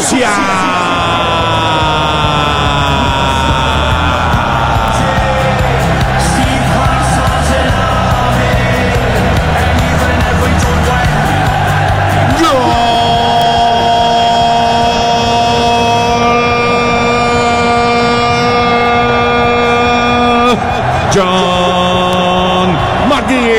Escocia. John McGinn.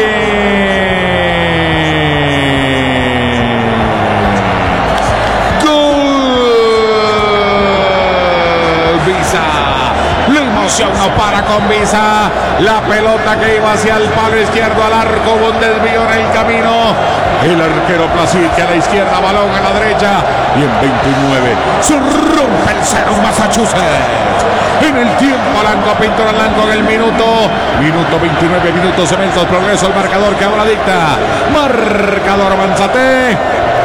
La emoción no para con Visa. La pelota que iba hacia el palo izquierdo al arco, un desvío en el camino. El arquero Placid que a la izquierda, balón a la derecha. Y en 29 se rompe el cero Massachusetts. En el tiempo Alanco, Pintor Alanco en el minuto 29, minutos cementos, progreso el marcador que ahora dicta. Marcador Manzate.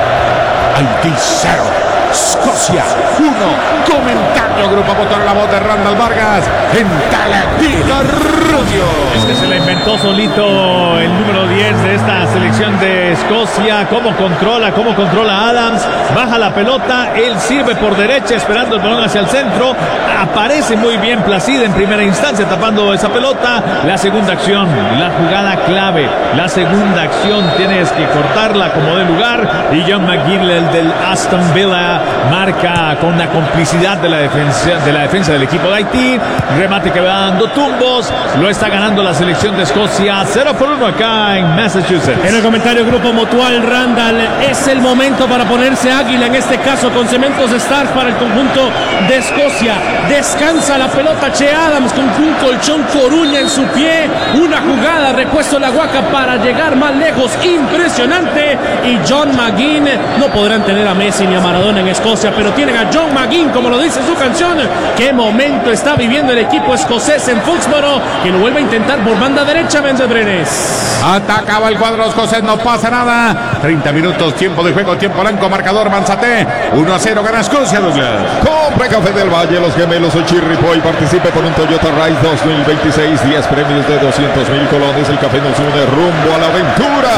Haití 0. Escocia 1. Comentario Grupo Motor, la voz de Randall Vargas en Televisa Radio. Este se la inventó solito el número 10 de esta selección de Escocia. Cómo controla Adams, baja la pelota, él sirve por derecha esperando el balón hacia el centro. Aparece muy bien Placid en primera instancia tapando esa pelota. La segunda acción, la jugada clave, la segunda acción tienes que cortarla como de lugar, y John McGinn, el del Aston Villa, marca con la complicidad de la defensa del equipo de Haití. Remate que va dando tumbos, lo está ganando la selección de Escocia 0-1 acá en Massachusetts. En el comentario Grupo Mutual, Randall, es el momento para ponerse águila, en este caso con Cementos Stark para el conjunto de Escocia. Descansa la pelota Che Adams con un colchón Coruña en su pie. Una jugada, repuesto la Guaca para llegar más lejos, impresionante. Y John McGinn, no podrán tener a Messi ni a Maradona en Escocia, pero tienen a John McGinn, como lo dice su canción. Qué momento está viviendo el equipo escocés en Foxborough, que lo vuelve a intentar por banda derecha. Mendes Brenes atacaba el cuadro escocés, no pasa nada. 30 minutos, tiempo de juego, tiempo blanco, marcador Manzate 1-0, gana Escocia, Douglas. Compre Café del Valle, Los Gemelos o Chirripó y participe por un Toyota Rise 2026, 10 premios de 200,000 colones. El café nos une rumbo a la aventura.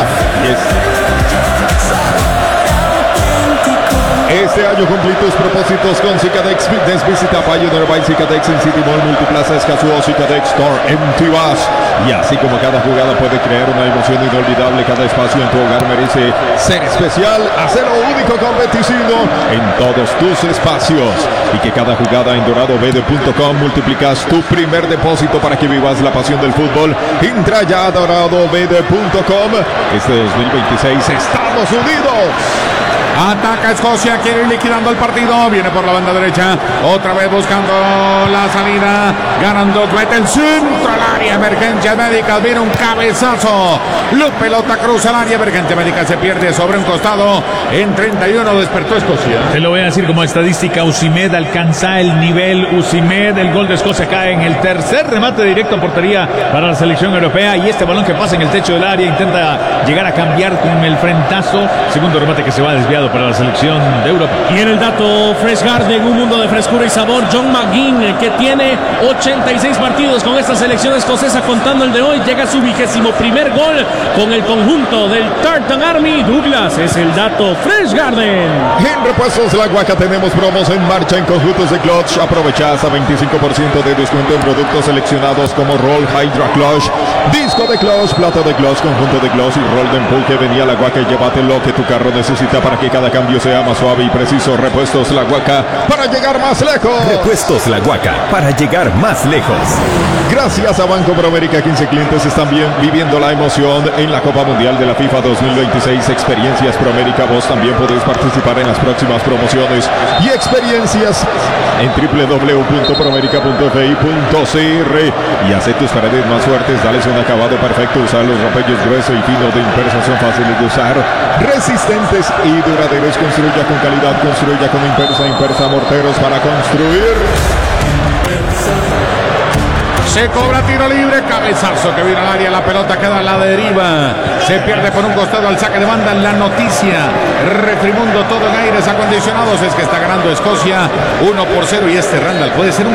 Este año cumplí tus propósitos con Cicadex Fitness. Visita Pioneer by Cicadex en City Mall, Multiplaza Escazú, Cicadex Store en Tibás. Y así como cada jugada puede crear una emoción inolvidable, cada espacio en tu hogar merece ser especial. Hacerlo único con Beticino en todos tus espacios. Y que cada jugada en doradovd.com multiplicas tu primer depósito para que vivas la pasión del fútbol. Entra ya a doradovd.com. Este 2026 estamos unidos. Ataca Escocia, quiere ir liquidando el partido. Viene por la banda derecha, otra vez buscando la salida. Ganando, mete el centro al área. Emergencias médicas, viene un cabezazo. La pelota cruza el área. Emergencia médica se pierde sobre un costado. En 31 despertó Escocia. Te lo voy a decir como estadística. Usimed alcanza el nivel. Usimed, el gol de Escocia cae en el tercer remate directo a portería para la selección europea. Y este balón que pasa en el techo del área intenta llegar a cambiar con el frentazo. Segundo remate que se va desviado para la selección de Europa. Y en el dato Fresh Garden, un mundo de frescura y sabor, John McGinn, que tiene 86 partidos con esta selección escocesa, contando el de hoy, llega a su 21º gol con el conjunto del Tartan Army. Douglas, es el dato Fresh Garden. En Repuestos La Guaca tenemos promos en marcha en conjuntos de Clutch. Aprovecha hasta 25% de descuento en productos seleccionados como Roll Hydra Clutch, disco de Clutch, plato de Clutch, conjunto de Clutch y roll de empuje. Venía La Guaca y llévate lo que tu carro necesita para que cada cambio sea más suave y preciso. Repuestos La Guaca, para llegar más lejos. Repuestos La Guaca, para llegar más lejos. Gracias a Banco Promérica, 15 clientes están viviendo la emoción en la Copa Mundial de la FIFA 2026. Experiencias Promérica, vos también podés participar en las próximas promociones y experiencias en www.promerica.fi.cr y hace tus paredes más fuertes, dales un acabado perfecto. Usar los rompellos grueso y fino de Impersa, son fáciles de usar, resistentes y duraderos. Construya con calidad, construya con Impersa. Impersa morteros para construir. Se cobra tiro libre, cabezazo que viene al área, la pelota queda a la deriva, se pierde por un costado al saque de banda. La noticia, Refrimundo todo en aires acondicionados, es que está ganando Escocia 1-0 y este Randall puede ser un